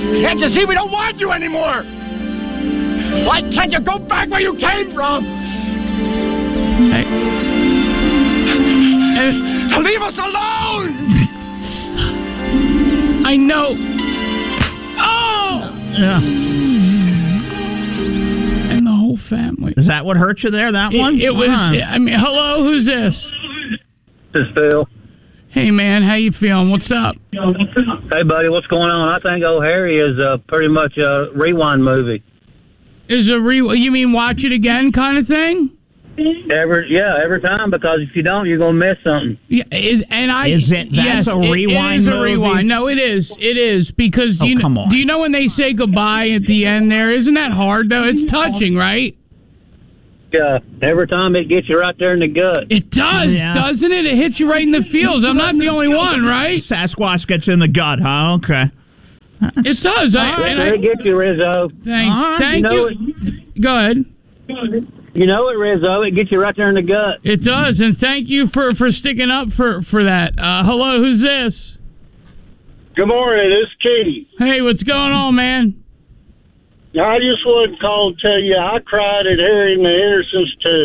Can't you see we don't want you anymore? Why can't you go back where you came from? Hey. Leave us alone! I know. Oh! Yeah. And the whole family. Is that what hurt you there, that one? It was, I mean, hello, who's this? This is Phil. Hey, man, how you feeling? What's up? Hey, buddy, what's going on? I think Oh Harry is pretty much a rewind movie. You mean watch it again kind of thing? Every time, because if you don't, you're going to miss something. Yeah, That's yes, a rewind it is a movie? rewind. No, it is because come on. do you know when they say goodbye at the end there? Isn't that hard though? It's touching, right? Yeah, every time it gets you right there in the gut. It does, doesn't it? It hits you right in the feels. I'm not the only one, right? Sasquatch gets you in the gut, huh? Okay. It does. It gets you, Rizzo. Thank you. Go ahead. You know it, Rizzo. It gets you right there in the gut. It does, and thank you for sticking up for that. Hello, who's this? Good morning, this is Katie. Hey, what's going on, man? I just wanted to call and tell you I cried at hearing the Hendersons too.